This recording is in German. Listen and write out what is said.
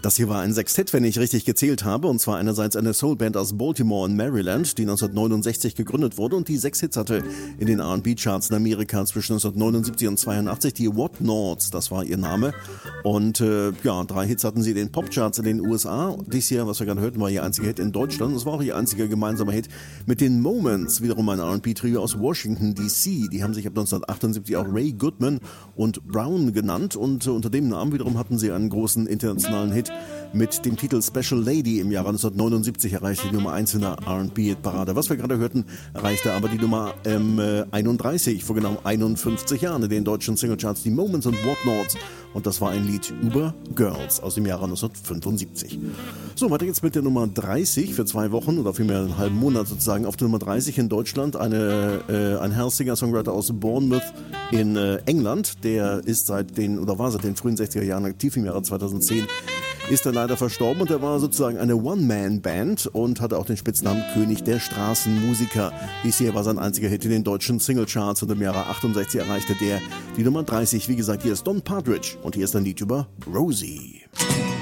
Das hier war ein Sextett, wenn ich richtig gezählt habe, und zwar einerseits eine Soulband aus Baltimore in Maryland, die 1969 gegründet wurde und die 6 Hits hatte in den R&B-Charts in Amerika zwischen 1979 und 82. Die Whatnots, das war ihr Name. Und 3 Hits hatten sie in den Popcharts in den USA. Dies hier, was wir gerade hörten, war ihr einziger Hit in Deutschland. Es war auch ihr einziger gemeinsamer Hit mit den Moments, wiederum ein R&B-Trio aus Washington D.C. Die haben sich ab 1978 auch Ray Goodman und Brown genannt, und unter dem Namen wiederum hatten sie einen großen internationalen Hit mit dem Titel Special Lady. Im Jahre 1979 erreichte die Nummer 1 in der R&B-Parade. Was wir gerade hörten, erreichte aber die Nummer 31, vor genau 51 Jahren in den deutschen Singlecharts, die Moments und Whatnots. Und das war ein Lied über Girls aus dem Jahre 1975. So, weiter geht's mit der Nummer 30 für 2 Wochen oder vielmehr einen halben Monat sozusagen. Auf der Nummer 30 in Deutschland ein Herr Singer-Songwriter aus Bournemouth in England. Der ist war seit den frühen 60er Jahren aktiv. Im Jahre 2010 ist er leider verstorben, und er war sozusagen eine One-Man-Band und hatte auch den Spitznamen König der Straßenmusiker. Dies hier war sein einziger Hit in den deutschen Singlecharts, und im Jahre 68 erreichte der die Nummer 30. Wie gesagt, hier ist Don Partridge und hier ist ein Lied über Rosie.